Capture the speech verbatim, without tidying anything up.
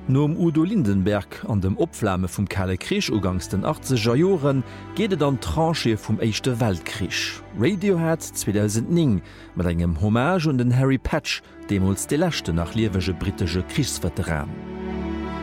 Nom Udo Lindenberg an dem Opflame vum Kalle Krisch ugangs den achtziger Joren gehtet an Tranche vum Echte Weltkrich. Radiohead zweitausendneun mat engem Hommage und den Harry Patch, demols de lächte nach liewege britesche Krichsveteran.